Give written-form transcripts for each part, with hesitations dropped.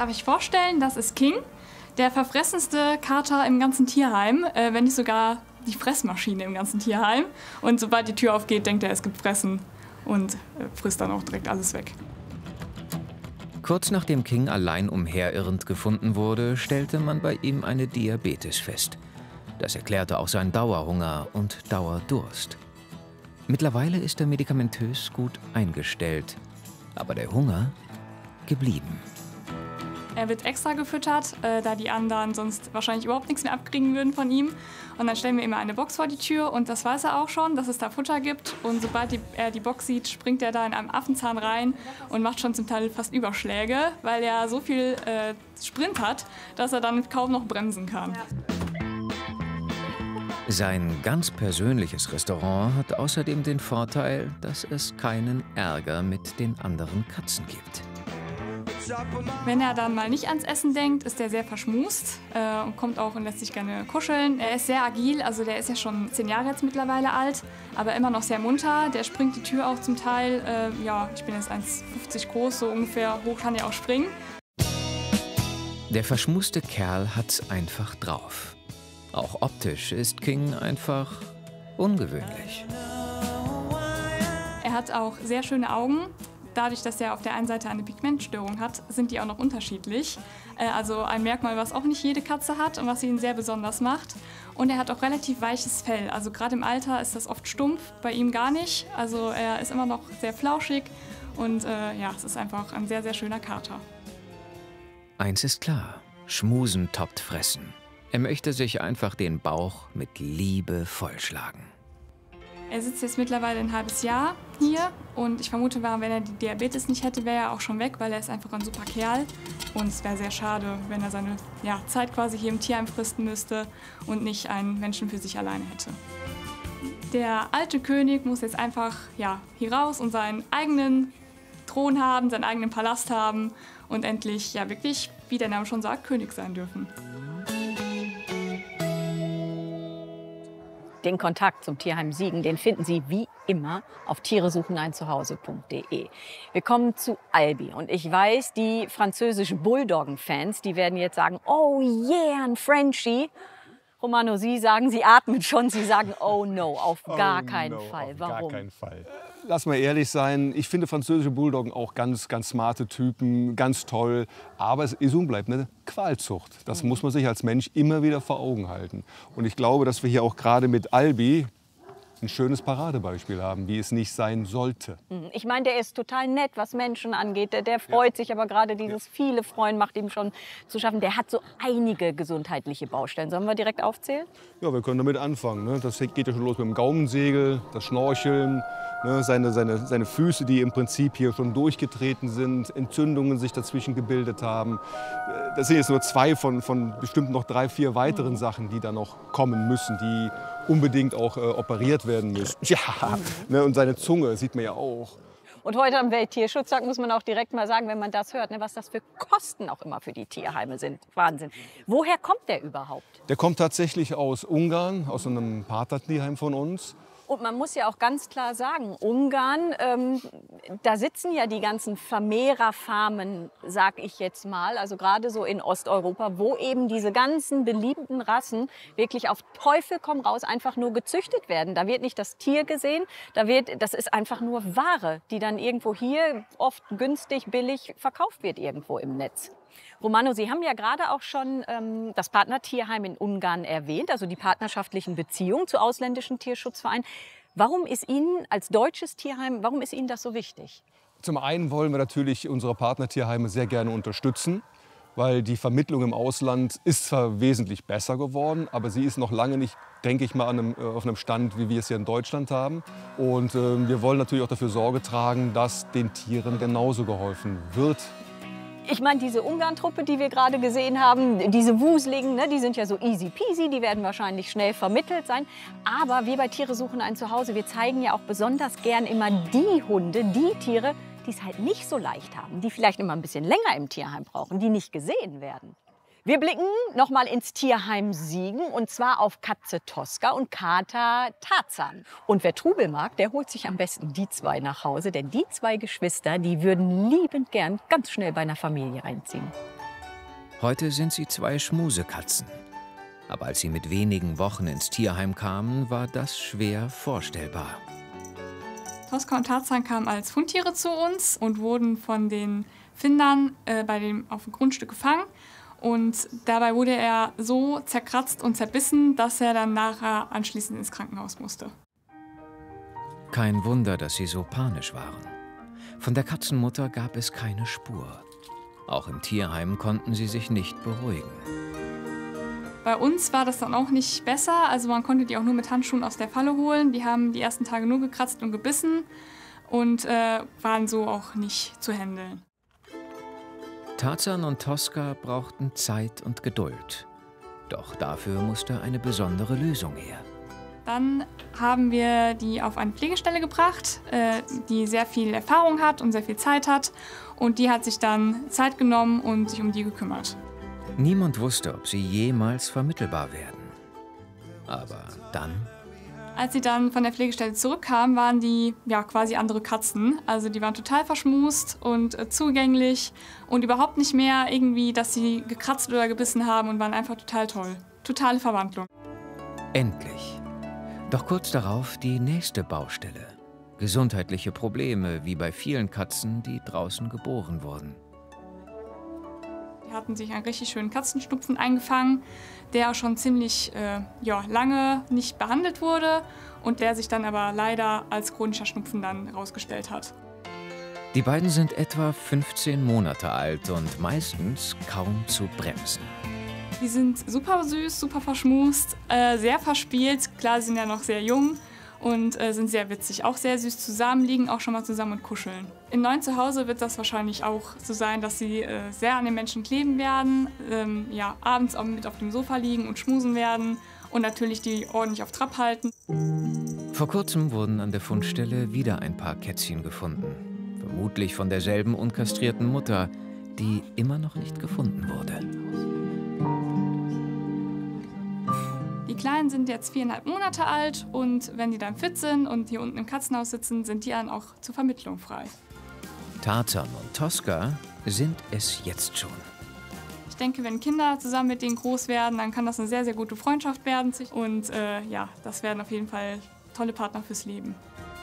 Darf ich vorstellen, das ist King, der verfressenste Kater im ganzen Tierheim, wenn nicht sogar die Fressmaschine im ganzen Tierheim. Und sobald die Tür aufgeht, denkt er, es gibt Fressen und frisst dann auch direkt alles weg. Kurz nachdem King allein umherirrend gefunden wurde, stellte man bei ihm eine Diabetes fest. Das erklärte auch seinen Dauerhunger und Dauerdurst. Mittlerweile ist er medikamentös gut eingestellt, aber der Hunger geblieben. Er wird extra gefüttert, da die anderen sonst wahrscheinlich überhaupt nichts mehr abkriegen würden von ihm. Und dann stellen wir immer eine Box vor die Tür und das weiß er auch schon, dass es da Futter gibt. Und sobald er die Box sieht, springt er da in einem Affenzahn rein und macht schon zum Teil fast Überschläge, weil er so viel Sprint hat, dass er dann kaum noch bremsen kann. Sein ganz persönliches Restaurant hat außerdem den Vorteil, dass es keinen Ärger mit den anderen Katzen gibt. Wenn er dann mal nicht ans Essen denkt, ist er sehr verschmust und kommt auch und lässt sich gerne kuscheln. Er ist sehr agil, also der ist ja schon 10 Jahre jetzt mittlerweile alt, aber immer noch sehr munter. Der springt die Tür auch zum Teil. Ja, ich bin jetzt 1,50 groß, so ungefähr hoch kann er auch springen. Der verschmuste Kerl hat's einfach drauf. Auch optisch ist King einfach ungewöhnlich. Er hat auch sehr schöne Augen. Dadurch, dass er auf der einen Seite eine Pigmentstörung hat, sind die auch noch unterschiedlich. Also ein Merkmal, was auch nicht jede Katze hat und was ihn sehr besonders macht. Und er hat auch relativ weiches Fell. Also gerade im Alter ist das oft stumpf, bei ihm gar nicht. Also er ist immer noch sehr flauschig und ja, es ist einfach ein sehr, sehr schöner Kater. Eins ist klar, Schmusen toppt Fressen. Er möchte sich einfach den Bauch mit Liebe vollschlagen. Er sitzt jetzt mittlerweile ein halbes Jahr hier und ich vermute, wenn er die Diabetes nicht hätte, wäre er auch schon weg, weil er ist einfach ein super Kerl. Und es wäre sehr schade, wenn er seine Zeit quasi hier im Tierheim fristen müsste und nicht einen Menschen für sich alleine hätte. Der alte König muss jetzt einfach hier raus und seinen eigenen Thron haben, seinen eigenen Palast haben und endlich wirklich, wie der Name schon sagt, König sein dürfen. Den Kontakt zum Tierheim Siegen, den finden Sie wie immer auf tieresucheneinzuhause.de. Wir kommen zu Albi und ich weiß, die französischen Bulldoggen-Fans, die werden jetzt sagen, oh yeah, ein Frenchie. Romano, Sie sagen, Sie atmen schon, Sie sagen, oh no, auf gar keinen Fall. Warum? Gar keinen Fall. Lass mal ehrlich sein, ich finde französische Bulldoggen auch ganz smarte Typen, ganz toll. Aber es ist und bleibt eine Qualzucht. Das muss man sich als Mensch immer wieder vor Augen halten. Und ich glaube, dass wir hier auch gerade mit Albi ein schönes Paradebeispiel haben, wie es nicht sein sollte. Ich meine, der ist total nett, was Menschen angeht. Der freut sich, aber gerade dieses viele Freuen macht ihm schon zu schaffen. Der hat so einige gesundheitliche Baustellen. Sollen wir direkt aufzählen? Ja, wir können damit anfangen. Ne? Das geht ja schon los mit dem Gaumensegel, das Schnorcheln, ne? Seine Füße, die im Prinzip hier schon durchgetreten sind, Entzündungen sich dazwischen gebildet haben. Das sind jetzt nur 2 von bestimmt noch 3, 4 weiteren Sachen, die da noch kommen müssen, die unbedingt auch operiert werden müssen. Ja, ne, und seine Zunge sieht man ja auch. Und heute am Welttierschutztag muss man auch direkt mal sagen, wenn man das hört, ne, was das für Kosten auch immer für die Tierheime sind. Wahnsinn. Woher kommt der überhaupt? Der kommt tatsächlich aus Ungarn, aus einem Partnertierheim von uns. Und man muss ja auch ganz klar sagen, Ungarn, da sitzen ja die ganzen Vermehrerfarmen, sag ich jetzt mal, also gerade so in Osteuropa, wo eben diese ganzen beliebten Rassen wirklich auf Teufel komm raus einfach nur gezüchtet werden. Da wird nicht das Tier gesehen, das ist einfach nur Ware, die dann irgendwo hier oft günstig, billig verkauft wird irgendwo im Netz. Romano, Sie haben ja gerade auch schon das Partnertierheim in Ungarn erwähnt, also die partnerschaftlichen Beziehungen zu ausländischen Tierschutzvereinen. Warum ist Ihnen als deutsches Tierheim, warum ist Ihnen das so wichtig? Zum einen wollen wir natürlich unsere Partnertierheime sehr gerne unterstützen, weil die Vermittlung im Ausland ist zwar wesentlich besser geworden, aber sie ist noch lange nicht, denke ich mal, auf einem Stand, wie wir es hier in Deutschland haben. Und wir wollen natürlich auch dafür Sorge tragen, dass den Tieren genauso geholfen wird. Ich meine, diese Ungarn-Truppe, die wir gerade gesehen haben, diese Wuseligen, ne, die sind ja so easy peasy, die werden wahrscheinlich schnell vermittelt sein. Aber wir bei Tiere suchen ein Zuhause, wir zeigen ja auch besonders gern immer die Hunde, die Tiere, die es halt nicht so leicht haben, die vielleicht immer ein bisschen länger im Tierheim brauchen, die nicht gesehen werden. Wir blicken noch mal ins Tierheim Siegen und zwar auf Katze Tosca und Kater Tarzan. Und wer Trubel mag, der holt sich am besten die 2 nach Hause, denn die 2 Geschwister, die würden liebend gern ganz schnell bei einer Familie einziehen. Heute sind sie 2 Schmusekatzen. Aber als sie mit wenigen Wochen ins Tierheim kamen, war das schwer vorstellbar. Tosca und Tarzan kamen als Fundtiere zu uns und wurden von den Findern auf dem Grundstück gefangen. Und dabei wurde er so zerkratzt und zerbissen, dass er dann nachher anschließend ins Krankenhaus musste. Kein Wunder, dass sie so panisch waren. Von der Katzenmutter gab es keine Spur. Auch im Tierheim konnten sie sich nicht beruhigen. Bei uns war das dann auch nicht besser. Also man konnte die auch nur mit Handschuhen aus der Falle holen. Die haben die ersten Tage nur gekratzt und gebissen und waren so auch nicht zu handeln. Tarzan und Tosca brauchten Zeit und Geduld. Doch dafür musste eine besondere Lösung her. Dann haben wir die auf eine Pflegestelle gebracht, die sehr viel Erfahrung hat und sehr viel Zeit hat. Und die hat sich dann Zeit genommen und sich um die gekümmert. Niemand wusste, ob sie jemals vermittelbar werden. Aber dann... Als sie dann von der Pflegestelle zurückkamen, waren die ja quasi andere Katzen. Also die waren total verschmust und zugänglich und überhaupt nicht mehr irgendwie, dass sie gekratzt oder gebissen haben und waren einfach total toll. Totale Verwandlung. Endlich. Doch kurz darauf die nächste Baustelle. Gesundheitliche Probleme, wie bei vielen Katzen, die draußen geboren wurden. Die hatten sich einen richtig schönen Katzenschnupfen eingefangen, der schon ziemlich lange nicht behandelt wurde und der sich dann aber leider als chronischer Schnupfen dann herausgestellt hat. Die beiden sind etwa 15 Monate alt und meistens kaum zu bremsen. Die sind super süß, super verschmust, sehr verspielt. Klar, sie sind ja noch sehr jung und sind sehr witzig. Auch sehr süß zusammen, liegen auch schon mal zusammen und kuscheln. Im neuen Zuhause wird das wahrscheinlich auch so sein, dass sie sehr an den Menschen kleben werden, abends auch mit auf dem Sofa liegen und schmusen werden und natürlich die ordentlich auf Trab halten. Vor kurzem wurden an der Fundstelle wieder ein paar Kätzchen gefunden. Vermutlich von derselben unkastrierten Mutter, die immer noch nicht gefunden wurde. Die Kleinen sind jetzt 4,5 Monate alt und wenn die dann fit sind und hier unten im Katzenhaus sitzen, sind die dann auch zur Vermittlung frei. Tarzan und Tosca sind es jetzt schon. Ich denke, wenn Kinder zusammen mit denen groß werden, dann kann das eine sehr, sehr gute Freundschaft werden. Und das werden auf jeden Fall tolle Partner fürs Leben.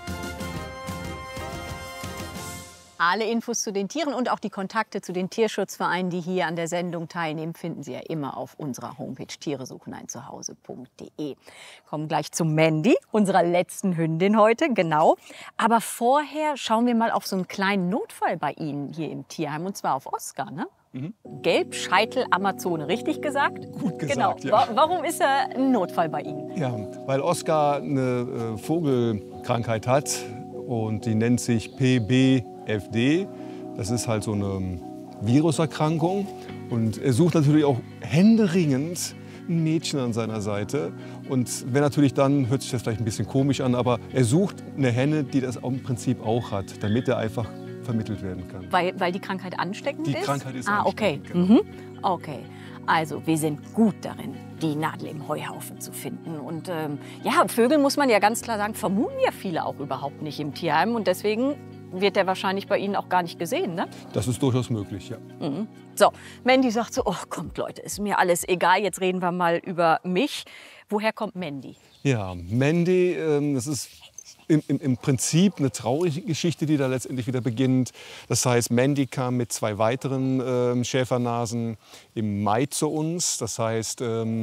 Alle Infos zu den Tieren und auch die Kontakte zu den Tierschutzvereinen, die hier an der Sendung teilnehmen, finden Sie ja immer auf unserer Homepage tieresucheneinzuhause.de. Kommen gleich zu Mandy, unserer letzten Hündin heute, genau. Aber vorher schauen wir mal auf so einen kleinen Notfall bei Ihnen hier im Tierheim, und zwar auf Oscar, ne? Mhm. Gelbscheitel-Amazone, richtig gesagt? Gut Genau. gesagt, ja. Warum ist er ein Notfall bei Ihnen? Ja, weil Oscar eine Vogelkrankheit hat und die nennt sich PBFD. Das ist halt so eine Viruserkrankung. Und er sucht natürlich auch händeringend ein Mädchen an seiner Seite. Und wenn natürlich dann, hört sich das vielleicht ein bisschen komisch an, aber er sucht eine Henne, die das im Prinzip auch hat, damit er einfach vermittelt werden kann. Weil die Krankheit ansteckend ist? Die Krankheit ist okay. ansteckend, genau. Okay. Also, wir sind gut darin, die Nadel im Heuhaufen zu finden. Und Vögel, muss man ja ganz klar sagen, vermuten ja viele auch überhaupt nicht im Tierheim. Und deswegen wird der wahrscheinlich bei Ihnen auch gar nicht gesehen, ne? Das ist durchaus möglich, ja. Mhm. So, Mandy sagt so, oh, kommt Leute, ist mir alles egal, jetzt reden wir mal über mich. Woher kommt Mandy? Ja, Mandy, das ist im Prinzip eine traurige Geschichte, die da letztendlich wieder beginnt. Das heißt, Mandy kam mit 2 weiteren Schäfernasen im Mai zu uns. Das heißt,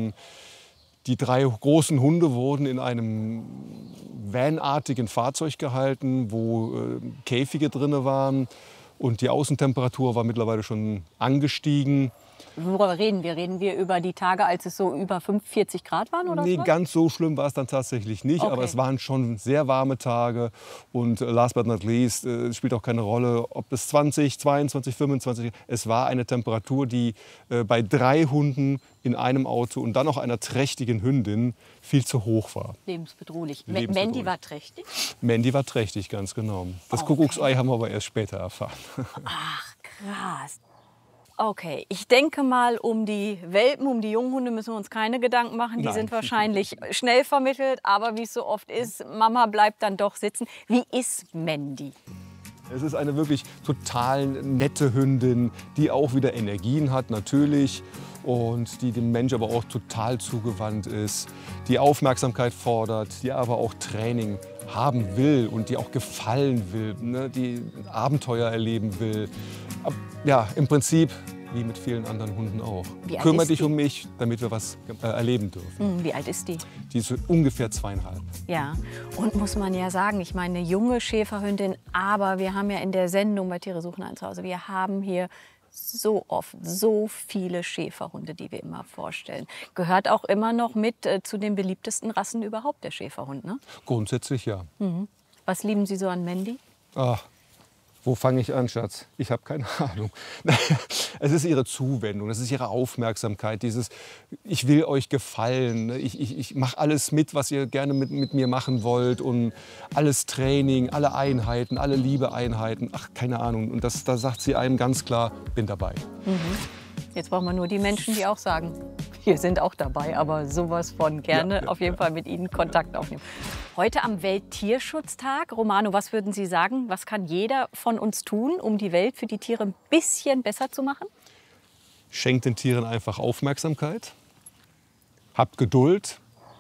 die 3 großen Hunde wurden in einem vanartigen Fahrzeug gehalten, wo Käfige drin waren. Und die Außentemperatur war mittlerweile schon angestiegen. Worüber reden wir? Reden wir über die Tage, als es so über 45 Grad waren oder Nee, so? ganz so schlimm war es dann tatsächlich nicht. Okay. Aber es waren schon sehr warme Tage. Und last but not least, spielt auch keine Rolle, ob es 20, 22, 25. Es war eine Temperatur, die bei 3 Hunden in einem Auto und dann noch einer trächtigen Hündin viel zu hoch war. Lebensbedrohlich. Lebensbedrohlich. Mandy war trächtig? Mandy war trächtig, ganz genau. Das Okay. Kuckucksei haben wir aber erst später erfahren. Ach, krass. Okay, ich denke mal, um die Welpen, um die Junghunde müssen wir uns keine Gedanken machen. Die Nein. sind wahrscheinlich schnell vermittelt, aber wie es so oft ist, Mama bleibt dann doch sitzen. Wie ist Mandy? Es ist eine wirklich total nette Hündin, die auch wieder Energien hat, natürlich. Und die dem Mensch aber auch total zugewandt ist, die Aufmerksamkeit fordert, die aber auch Training haben will und die auch gefallen will, ne? Die Abenteuer erleben will. Ja, im Prinzip wie mit vielen anderen Hunden auch. Kümmere dich um mich, damit wir was erleben dürfen. Wie alt ist die? Die ist ungefähr 2,5. Ja, und muss man ja sagen, ich meine, eine junge Schäferhündin, aber wir haben ja in der Sendung bei Tiere suchen ein Zuhause, wir haben hier so oft so viele Schäferhunde, die wir immer vorstellen. Gehört auch immer noch mit zu den beliebtesten Rassen überhaupt, der Schäferhund, ne? Grundsätzlich ja. Was lieben Sie so an Mandy? Ach, wo fange ich an, Schatz? Ich habe keine Ahnung. Es ist ihre Zuwendung, es ist ihre Aufmerksamkeit, dieses ich will euch gefallen, ich mache alles mit, was ihr gerne mit mir machen wollt und alles Training, alle Einheiten, alle Liebeeinheiten, ach, keine Ahnung. Und da sagt sie einem ganz klar, bin dabei. Jetzt brauchen wir nur die Menschen, die auch sagen, wir sind auch dabei, aber sowas von gerne auf jeden Fall mit Ihnen Kontakt aufnehmen. Heute am Welttierschutztag. Romano, was würden Sie sagen, was kann jeder von uns tun, um die Welt für die Tiere ein bisschen besser zu machen? Schenkt den Tieren einfach Aufmerksamkeit, habt Geduld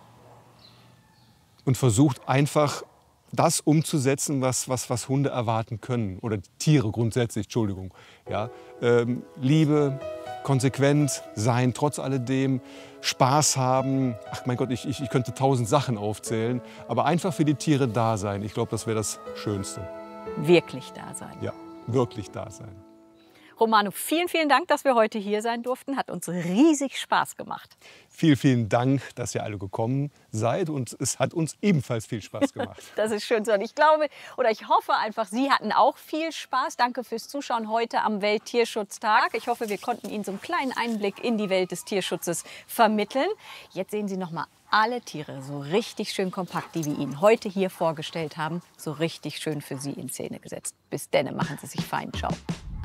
und versucht einfach das umzusetzen, was Hunde erwarten können. Oder Tiere grundsätzlich, Entschuldigung. Ja, Liebe, konsequent sein, trotz alledem, Spaß haben. Ach mein Gott, ich könnte 1000 Sachen aufzählen. Aber einfach für die Tiere da sein. Ich glaube, das wäre das Schönste. Wirklich da sein. Ja, wirklich da sein. Romano, vielen, vielen Dank, dass wir heute hier sein durften. Hat uns riesig Spaß gemacht. Vielen, vielen Dank, dass ihr alle gekommen seid. Und es hat uns ebenfalls viel Spaß gemacht. Das ist schön. Und ich glaube oder ich hoffe einfach, Sie hatten auch viel Spaß. Danke fürs Zuschauen heute am Welttierschutztag. Ich hoffe, wir konnten Ihnen so einen kleinen Einblick in die Welt des Tierschutzes vermitteln. Jetzt sehen Sie noch mal alle Tiere so richtig schön kompakt, die wir Ihnen heute hier vorgestellt haben, so richtig schön für Sie in Szene gesetzt. Bis denne, machen Sie sich fein. Ciao.